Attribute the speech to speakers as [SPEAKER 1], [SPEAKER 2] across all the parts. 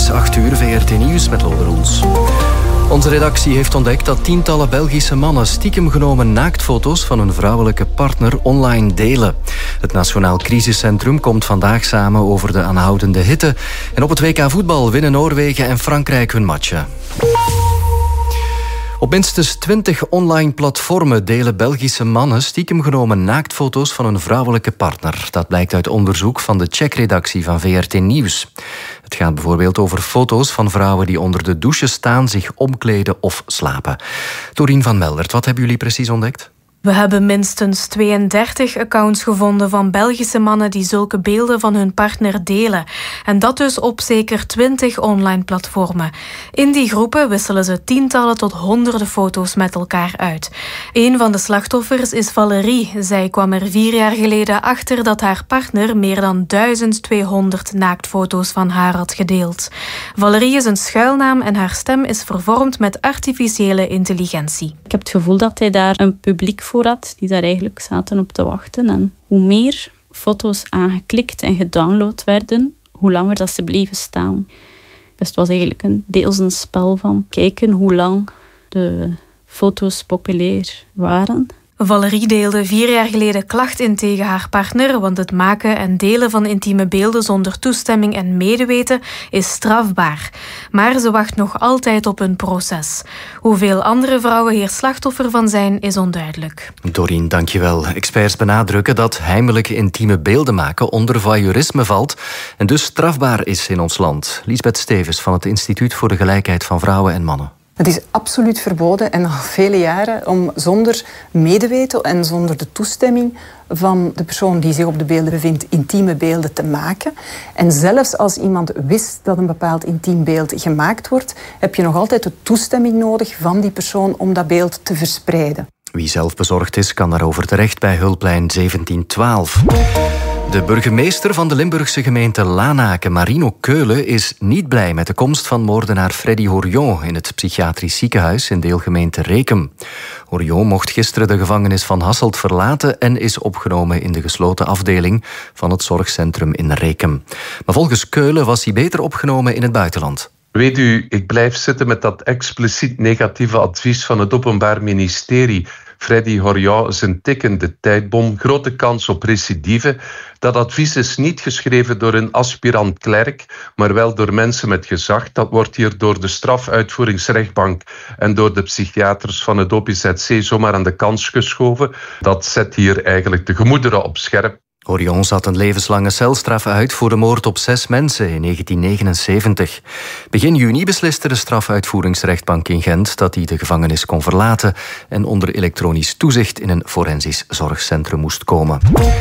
[SPEAKER 1] is 8 uur, VRT Nieuws met Lode Roels. Onze redactie heeft ontdekt dat tientallen Belgische mannen stiekem genomen naaktfoto's van hun vrouwelijke partner online delen. Het Nationaal Crisiscentrum komt vandaag samen over de aanhoudende hitte. En op het WK voetbal winnen Noorwegen en Frankrijk hun matchen. Op minstens 20 online platformen delen Belgische mannen stiekem genomen naaktfoto's van hun vrouwelijke partner. Dat blijkt uit onderzoek van de checkredactie van VRT Nieuws. Het gaat bijvoorbeeld over foto's van vrouwen die onder de douche staan, zich omkleden of slapen. Dorien van Meldert, wat hebben jullie precies ontdekt?
[SPEAKER 2] We hebben minstens 32 accounts gevonden van Belgische mannen die zulke beelden van hun partner delen. En dat dus op zeker 20 online platformen. In die groepen wisselen ze tientallen tot honderden foto's met elkaar uit. Een van de slachtoffers is Valerie. Zij kwam er 4 jaar geleden achter dat haar partner meer dan 1200 naaktfoto's van haar had gedeeld. Valerie is een schuilnaam en haar stem is vervormd met artificiële intelligentie.
[SPEAKER 3] Ik heb het gevoel dat hij daar een publiek voor had, die daar eigenlijk zaten op te wachten. En hoe meer foto's aangeklikt en gedownload werden, hoe langer dat ze bleven staan. Dus het was eigenlijk deels een spel van kijken hoe lang de foto's populair waren.
[SPEAKER 2] Valerie deelde 4 jaar geleden klacht in tegen haar partner, want het maken en delen van intieme beelden zonder toestemming en medeweten is strafbaar. Maar ze wacht nog altijd op een proces. Hoeveel andere vrouwen hier slachtoffer van zijn, is onduidelijk.
[SPEAKER 1] Dorien, dankjewel. Experts benadrukken dat heimelijke intieme beelden maken onder voyeurisme valt en dus strafbaar is in ons land. Liesbeth Stevens van het Instituut voor de Gelijkheid van Vrouwen en Mannen.
[SPEAKER 4] Het is absoluut verboden en al vele jaren om zonder medeweten en zonder de toestemming van de persoon die zich op de beelden bevindt, intieme beelden te maken. En zelfs als iemand wist dat een bepaald intiem beeld gemaakt wordt, heb je nog altijd de toestemming nodig van die persoon om dat beeld te verspreiden.
[SPEAKER 1] Wie zelf bezorgd is, kan daarover terecht bij hulplijn 1712. De burgemeester van de Limburgse gemeente Lanaken, Marino Keulen, is niet blij met de komst van moordenaar Freddy Horion in het psychiatrisch ziekenhuis in deelgemeente Rekem. Horion mocht gisteren de gevangenis van Hasselt verlaten en is opgenomen in de gesloten afdeling van het zorgcentrum in Rekem. Maar volgens Keulen was hij beter opgenomen in het buitenland.
[SPEAKER 5] Weet u, ik blijf zitten met dat expliciet negatieve advies van het Openbaar Ministerie. Freddy Horion is een tikkende tijdbom, grote kans op recidive. Dat advies is niet geschreven door een aspirant-klerk, maar wel door mensen met gezag. Dat wordt hier door de strafuitvoeringsrechtbank en door de psychiaters van het OPZC zomaar aan de kant geschoven. Dat zet hier eigenlijk de gemoederen op scherp.
[SPEAKER 1] Horion zat een levenslange celstraf uit voor de moord op 6 mensen in 1979. Begin juni besliste de strafuitvoeringsrechtbank in Gent dat hij de gevangenis kon verlaten en onder elektronisch toezicht in een forensisch zorgcentrum moest komen.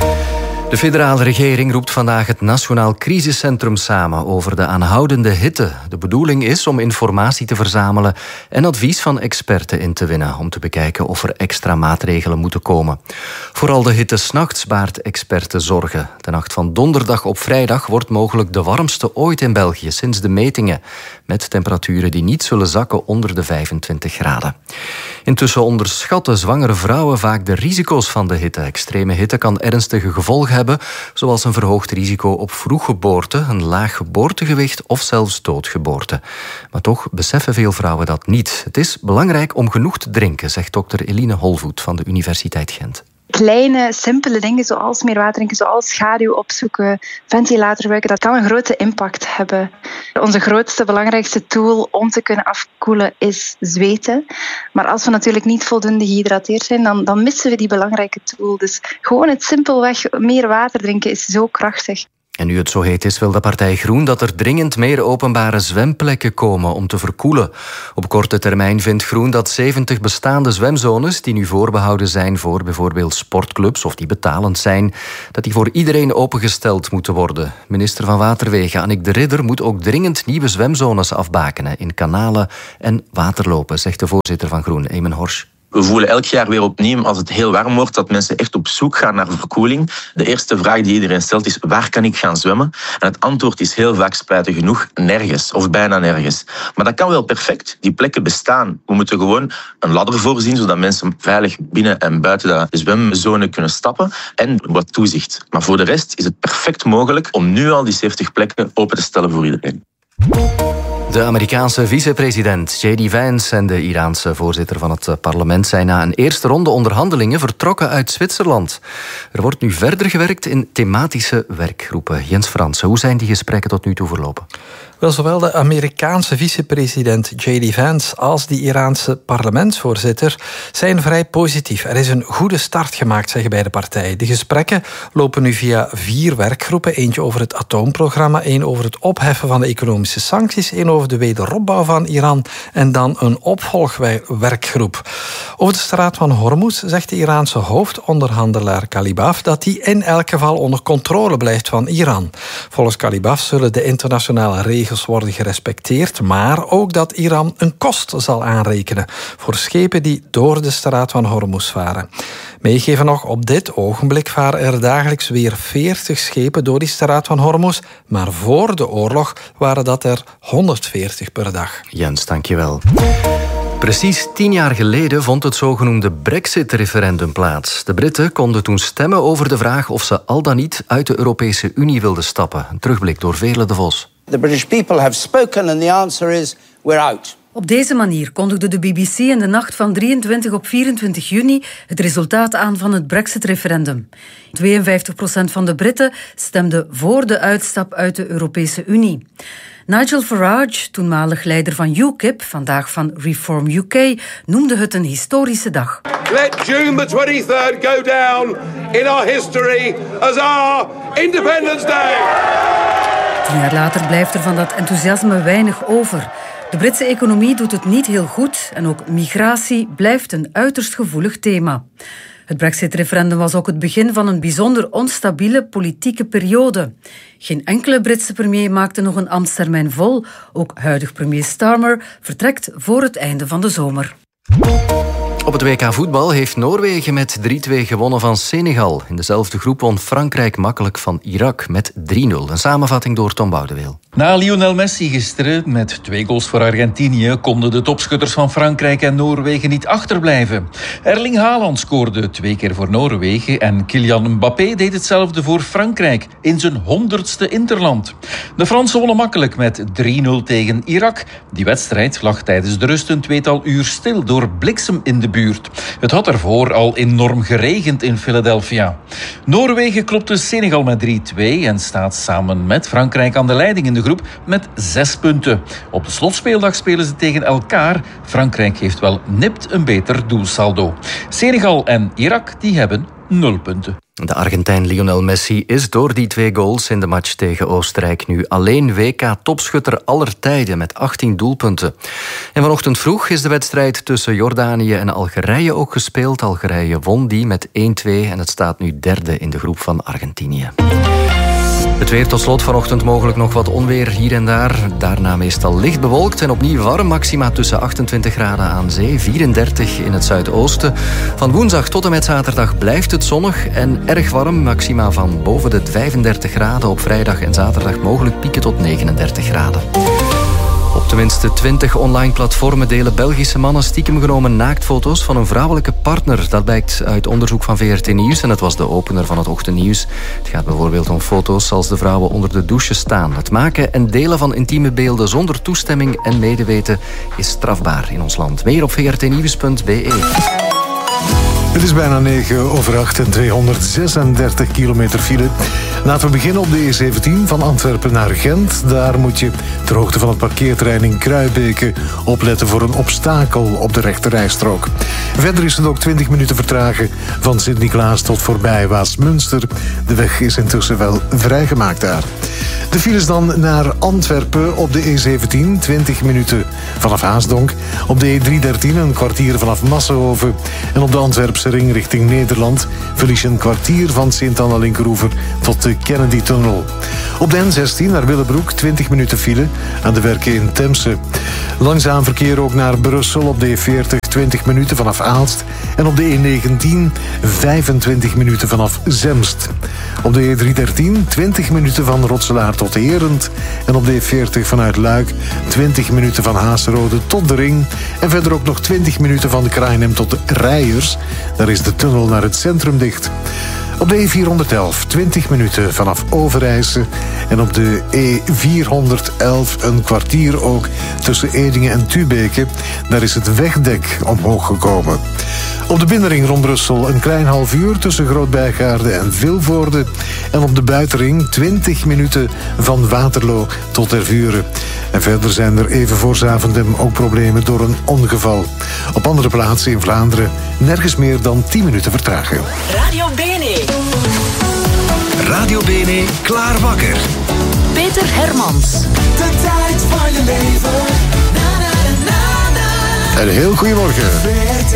[SPEAKER 1] De federale regering roept vandaag het Nationaal Crisiscentrum samen over de aanhoudende hitte. De bedoeling is om informatie te verzamelen en advies van experten in te winnen om te bekijken of er extra maatregelen moeten komen. Vooral de hitte 's nachts baart experten zorgen. De nacht van donderdag op vrijdag wordt mogelijk de warmste ooit in België sinds de metingen, met temperaturen die niet zullen zakken onder de 25 graden. Intussen onderschatten zwangere vrouwen vaak de risico's van de hitte. Extreme hitte kan ernstige gevolgen hebben, zoals een verhoogd risico op vroeggeboorte, een laag geboortegewicht of zelfs doodgeboorte. Maar toch beseffen veel vrouwen dat niet. Het is belangrijk om genoeg te drinken, zegt dokter Eline Holvoet van de Universiteit Gent.
[SPEAKER 6] Kleine, simpele dingen zoals meer water drinken, zoals schaduw opzoeken, ventilator gebruiken, dat kan een grote impact hebben. Onze grootste, belangrijkste tool om te kunnen afkoelen is zweten. Maar als we natuurlijk niet voldoende gehydrateerd zijn, dan missen we die belangrijke tool. Dus gewoon het simpelweg meer water drinken is zo krachtig.
[SPEAKER 1] En nu het zo heet is, wil de partij Groen dat er dringend meer openbare zwemplekken komen om te verkoelen. Op korte termijn vindt Groen dat 70 bestaande zwemzones, die nu voorbehouden zijn voor bijvoorbeeld sportclubs of die betalend zijn, dat die voor iedereen opengesteld moeten worden. Minister van Waterwegen Annick de Ridder moet ook dringend nieuwe zwemzones afbakenen in kanalen en waterlopen, zegt de voorzitter van Groen, Eamon Horsch.
[SPEAKER 7] We voelen elk jaar weer opnieuw, als het heel warm wordt, dat mensen echt op zoek gaan naar verkoeling. De eerste vraag die iedereen stelt is, waar kan ik gaan zwemmen? En het antwoord is heel vaak, spijtig genoeg, nergens of bijna nergens. Maar dat kan wel perfect. Die plekken bestaan. We moeten gewoon een ladder voorzien, zodat mensen veilig binnen en buiten de zwemzone kunnen stappen en wat toezicht. Maar voor de rest is het perfect mogelijk om nu al die 70 plekken open te stellen voor iedereen.
[SPEAKER 1] De Amerikaanse vicepresident J.D. Vance en de Iraanse voorzitter van het parlement zijn na een eerste ronde onderhandelingen vertrokken uit Zwitserland. Er wordt nu verder gewerkt in thematische werkgroepen. Jens Fransen, hoe zijn die gesprekken tot nu toe verlopen?
[SPEAKER 8] Wel, zowel de Amerikaanse vicepresident J.D. Vance als de Iraanse parlementsvoorzitter zijn vrij positief. Er is een goede start gemaakt, zeggen beide partijen. De gesprekken lopen nu via 4 werkgroepen. Eentje over het atoomprogramma, één over het opheffen van de economische sancties, één over de wederopbouw van Iran en dan een opvolgwerkgroep. Over de straat van Hormuz zegt de Iraanse hoofdonderhandelaar Kalibaf dat die in elk geval onder controle blijft van Iran. Volgens Kalibaf zullen de internationale regels worden gerespecteerd, maar ook dat Iran een kost zal aanrekenen voor schepen die door de straat van Hormuz varen. Meegeven nog, op dit ogenblik varen er dagelijks weer 40 schepen door die straat van Hormuz, maar voor de oorlog waren dat er 140 per dag.
[SPEAKER 1] Jens, dankjewel. Precies 10 jaar geleden vond het zogenoemde Brexit-referendum plaats. De Britten konden toen stemmen over de vraag of ze al dan niet uit de Europese Unie wilden stappen. Een terugblik door Veerle de Vos.
[SPEAKER 9] The British people have spoken and the answer is we're out.
[SPEAKER 10] Op deze manier kondigde de BBC in de nacht van 23 op 24 juni het resultaat aan van het Brexit-referendum. 52% van de Britten stemde voor de uitstap uit de Europese Unie. Nigel Farage, toenmalig leider van UKIP, vandaag van Reform UK, noemde het een historische dag.
[SPEAKER 11] Let June the 23rd go down in our history as our Independence Day.
[SPEAKER 10] 10 jaar later blijft er van dat enthousiasme weinig over. De Britse economie doet het niet heel goed en ook migratie blijft een uiterst gevoelig thema. Het Brexit-referendum was ook het begin van een bijzonder onstabiele politieke periode. Geen enkele Britse premier maakte nog een ambtstermijn vol. Ook huidig premier Starmer vertrekt voor het einde van de zomer.
[SPEAKER 1] Op het WK voetbal heeft Noorwegen met 3-2 gewonnen van Senegal. In dezelfde groep won Frankrijk makkelijk van Irak met 3-0. Een samenvatting door Tom Boudeweel.
[SPEAKER 12] Na Lionel Messi gisteren met 2 goals voor Argentinië konden de topschutters van Frankrijk en Noorwegen niet achterblijven. Erling Haaland scoorde 2 keer voor Noorwegen en Kylian Mbappé deed hetzelfde voor Frankrijk in zijn 100ste interland. De Fransen wonnen makkelijk met 3-0 tegen Irak. Die wedstrijd lag tijdens de rust een 2-tal uur stil door bliksem in de buurt. Het had ervoor al enorm geregend in Philadelphia. Noorwegen klopte Senegal met 3-2 en staat samen met Frankrijk aan de leiding in de groep met 6 punten. Op de slotspeeldag spelen ze tegen elkaar. Frankrijk heeft wel nipt een beter doelsaldo. Senegal en Irak die hebben 0 punten.
[SPEAKER 1] De Argentijn Lionel Messi is door die 2 goals in de match tegen Oostenrijk nu alleen WK-topschutter aller tijden met 18 doelpunten. En vanochtend vroeg is de wedstrijd tussen Jordanië en Algerije ook gespeeld. Algerije won die met 1-2 en het staat nu derde in de groep van Argentinië. Het weer tot slot, vanochtend mogelijk nog wat onweer hier en daar. Daarna meestal licht bewolkt en opnieuw warm. Maxima tussen 28 graden aan zee, 34 in het zuidoosten. Van woensdag tot en met zaterdag blijft het zonnig en erg warm. Maxima van boven de 35 graden. Op vrijdag en zaterdag mogelijk pieken tot 39 graden. Op tenminste 20 online platformen delen Belgische mannen stiekem genomen naaktfoto's van een vrouwelijke partner. Dat blijkt uit onderzoek van VRT Nieuws en het was de opener van het ochtendnieuws. Het gaat bijvoorbeeld om foto's als de vrouwen onder de douche staan. Het maken en delen van intieme beelden zonder toestemming en medeweten is strafbaar in ons land. Meer op vrtnieuws.be.
[SPEAKER 13] Het is bijna 7:09 en 236 kilometer file. Laten we beginnen op de E17 van Antwerpen naar Gent. Daar moet je ter hoogte van het parkeerterrein in Kruibeke opletten voor een obstakel op de rechterrijstrook. Verder is het ook 20 minuten vertragen van Sint-Niklaas tot voorbij Waasmunster. De weg is intussen wel vrijgemaakt daar. De files dan naar Antwerpen op de E17, 20 minuten vanaf Haasdonk. Op de E313 een kwartier vanaf Massenhoven. En op de Antwerpse ring richting Nederland verlies je een kwartier van Sint-Anna-Linkeroever tot de Kennedy-tunnel. Op de N16 naar Willebroek 20 minuten file aan de werken in Temse. Langzaam verkeer ook naar Brussel op de E40 20 minuten vanaf Aalst. En op de E19 25 minuten vanaf Zemst. Op de E313 20 minuten van Rotselaar tot Herent. En op de E40 vanuit Luik 20 minuten van Haasrode tot de Ring. En verder ook nog 20 minuten van de Kraaienhem tot de Rijers. Daar is de tunnel naar het centrum dicht. Op de E411 20 minuten vanaf Overijse. En op de E411 een kwartier ook tussen Edingen en Tubeke. Daar is het wegdek omhoog gekomen. Op de binnenring rond Brussel een klein half uur tussen Groot-Bijgaarde en Vilvoorde. En op de buitenring 20 minuten van Waterloo tot Tervuren. En verder zijn er even voor Zaventem ook problemen door een ongeval. Op andere plaatsen in Vlaanderen nergens meer dan 10 minuten vertraging.
[SPEAKER 14] Radio Bene. Radio Bene, klaar wakker. Peter Hermans. De tijd van je leven.
[SPEAKER 13] Een heel goedemorgen.